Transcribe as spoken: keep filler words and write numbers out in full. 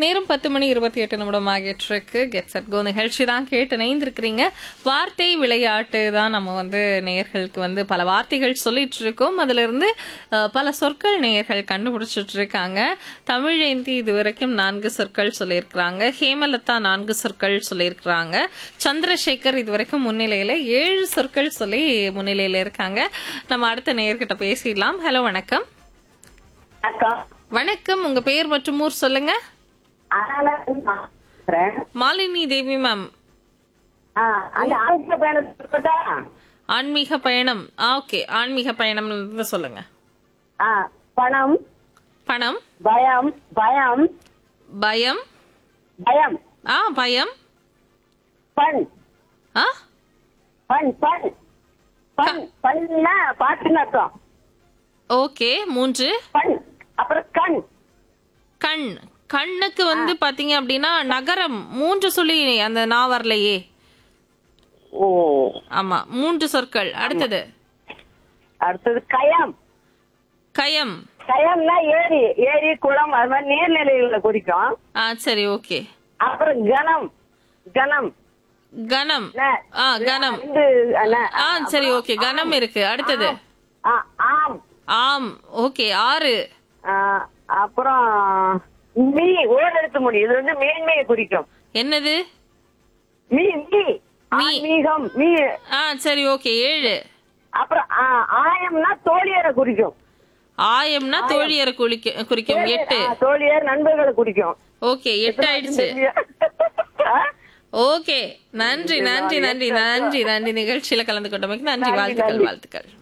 நேரம் பத்து மணி இருபத்தி எட்டு நிமிடம் ஆகிட்டு இருக்கு. கெட் செட் கோ நிகழ்ச்சி தான் கேட்டு இணைந்திருக்கிறீங்க. வார்த்தை விளையாட்டு தான் நம்ம வந்து நேயர்களுக்கு வந்து பல வார்த்தைகள் சொல்லிட்டு இருக்கோம். அதுல இருந்து அஹ், பல சொற்கள் நேயர்கள் கண்டுபிடிச்சிட்டு இருக்காங்க. தமிழேந்தி இது வரைக்கும் நான்கு சொற்கள் சொல்லியிருக்கிறாங்க. ஹேமலதா நான்கு சொற்கள் சொல்லியிருக்கிறாங்க. சந்திரசேகர் இது வரைக்கும் முன்னிலையில ஏழு சொற்கள் சொல்லி முன்னிலையில இருக்காங்க. நம்ம அடுத்த நேயர்கிட்ட பேசிடலாம். ஹலோ, வணக்கம். வணக்கம், உங்க பெயர் மற்றும் ஊர் சொல்லுங்க. மாலினி தேவி மேம். ஆன்மீக பயணம். ஓகே, ஆன்மீக பயணம் சொல்லுங்க. பணம், பணம், பயம், பயம், பயம், பயம், ஆ பயம், பண், ஆ பண், பண், பண், பண்னா பாட்டுன்னு அர்த்தம். ஓகே, மூன்று. பண், அப்புறம் கண், கண். கண்ணுக்கு வந்து பாத்தீங்க அப்படின்னா நகரம். மூன்று சொல்லி அந்த நான் வரலையே. ஓ ஆமா, மூன்று சொற்கள். அடுத்தது அடுத்தது கயம். கயம். கயம்னா ஏரி, ஏரி குளம், அது மாதிரி நீர்நிலைகளை குறிக்கும். ஆ சரி, ஓகே. அப்புறம் கணம், கணம், கணம். ந- ஆ கணம். இது, ந- ஆ சரி, ஓகே. கணம் இருக்கு. அடுத்தது ஆ, ஆம், ஆம். ஓகே, ஆறு. ஆ, அப்புறம் மீ, ஓர் எழுத்து மொழி. இது வந்து மேன்மையை குறிக்கும். என்னது? Me, me, me. ஆன்மீகம், மீ. ஆ சரி, ஓகே. ஏழு. அப்புறம் ஆ, ஆயம்னா தோழியரை குறிக்கும். ஆயம்னா தோழியரை குறிக்க குறிக்கும். எட்டு. ஆ, தோழியர் நண்பர்களை குறிக்கும். ஓகே, எட்டு ஆயிடுச்சு. ஆ? ஓகே, நன்றி நன்றி நன்றி நன்றி நன்றி நிகழ்ச்சியில கலந்து கொண்டமைக்கு நன்றி. வாழ்த்துக்கள், வாழ்த்துக்கள்.